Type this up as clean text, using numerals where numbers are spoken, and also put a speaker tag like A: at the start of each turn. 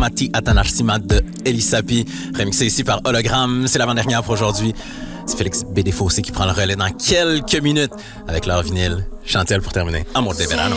A: Mati Atanarsima de Elisapi, remixé ici par Hologramme. C'est l'avant-dernière pour aujourd'hui. C'est Félix Bédéfossé qui prend le relais dans quelques minutes avec leur vinyle. Chantel pour terminer. Amour de verano.